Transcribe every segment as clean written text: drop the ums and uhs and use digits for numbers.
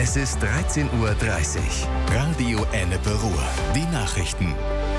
Es ist 13:30 Uhr. Radio Ennepe Ruhr. Die Nachrichten.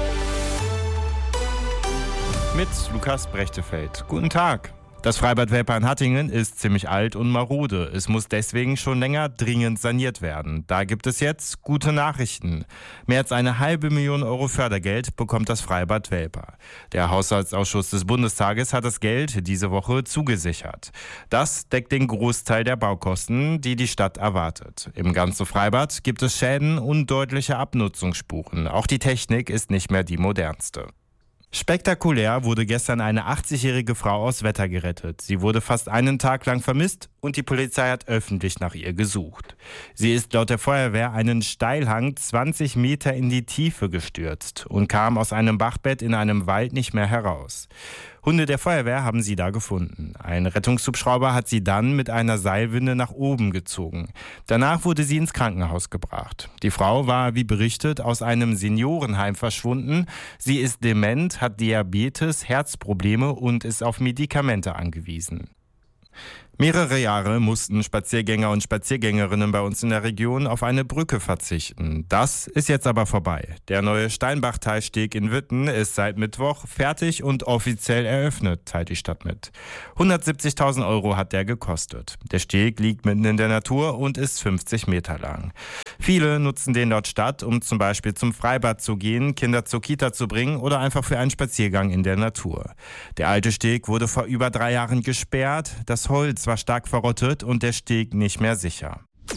Mit Lukas Brechtefeld. Guten Tag. Das Freibad Welper in Hattingen ist ziemlich alt und marode. Es muss deswegen schon länger dringend saniert werden. Da gibt es jetzt gute Nachrichten. Mehr als 500.000 Euro Fördergeld bekommt das Freibad Welper. Der Haushaltsausschuss des Bundestages hat das Geld diese Woche zugesichert. Das deckt den Großteil der Baukosten, die die Stadt erwartet. Im ganzen Freibad gibt es Schäden und deutliche Abnutzungsspuren. Auch die Technik ist nicht mehr die modernste. Spektakulär wurde gestern eine 80-jährige Frau aus Wetter gerettet. Sie wurde fast einen Tag lang vermisst und die Polizei hat öffentlich nach ihr gesucht. Sie ist laut der Feuerwehr einen Steilhang 20 Meter in die Tiefe gestürzt und kam aus einem Bachbett in einem Wald nicht mehr heraus. Hunde der Feuerwehr haben sie da gefunden. Ein Rettungshubschrauber hat sie dann mit einer Seilwinde nach oben gezogen. Danach wurde sie ins Krankenhaus gebracht. Die Frau war, wie berichtet, aus einem Seniorenheim verschwunden. Sie ist dement, hat Diabetes, Herzprobleme und ist auf Medikamente angewiesen. Mehrere Jahre mussten Spaziergänger und Spaziergängerinnen bei uns in der Region auf eine Brücke verzichten. Das ist jetzt aber vorbei. Der neue Steinbach-Teilsteg in Witten ist seit Mittwoch fertig und offiziell eröffnet, teilt die Stadt mit. 170.000 Euro hat der gekostet. Der Steg liegt mitten in der Natur und ist 50 Meter lang. Viele nutzen den laut Stadt, um zum Beispiel zum Freibad zu gehen, Kinder zur Kita zu bringen oder einfach für einen Spaziergang in der Natur. Der alte Steg wurde vor über 3 Jahren gesperrt. Das Holz war stark verrottet und der Steg nicht mehr sicher.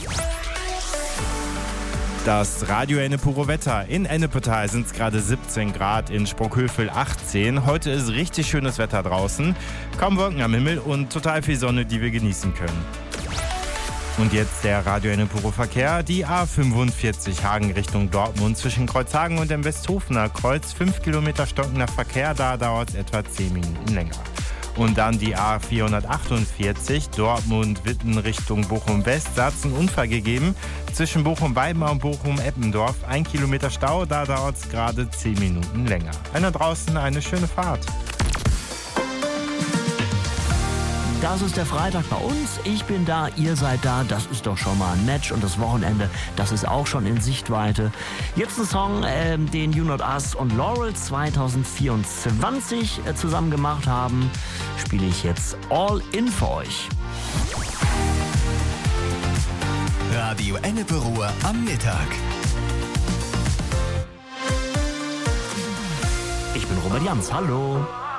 Das Radio Ennepe Ruhr Wetter. In Ennepetal sind es gerade 17 Grad, in Sprockhövel 18. Heute ist richtig schönes Wetter draußen. Kaum Wolken am Himmel und total viel Sonne, die wir genießen können. Und jetzt der Radio Ennepe Ruhr Verkehr. Die A45 Hagen Richtung Dortmund zwischen Kreuzhagen und dem Westhofener Kreuz. 5 Kilometer stockender Verkehr, da dauert es etwa 10 Minuten länger. Und dann die A448 Dortmund-Witten Richtung Bochum-West. Da hat es einen Unfall gegeben. Zwischen Bochum-Weimar und Bochum-Eppendorf 1 Kilometer Stau, da dauert es gerade 10 Minuten länger. Einer draußen, eine schöne Fahrt. Das ist der Freitag bei uns. Ich bin da, ihr seid da. Das ist doch schon mal ein Match. Und das Wochenende, das ist auch schon in Sichtweite. Jetzt ein Song, den You Not Us und Laurel 2024 zusammen gemacht haben. Spiele ich jetzt All In für euch. Radio Ennepe Ruhr am Mittag. Ich bin Robert Jans. Hallo.